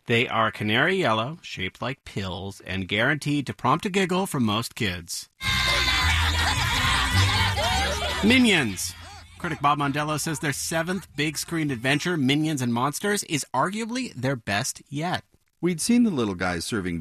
They are canary yellow, shaped like pills, and guaranteed to prompt a giggle from most kids. Minions. Critic Bob Mondello says their seventh big-screen adventure, Minions and Monsters, is arguably their best yet. We'd seen the little guys serving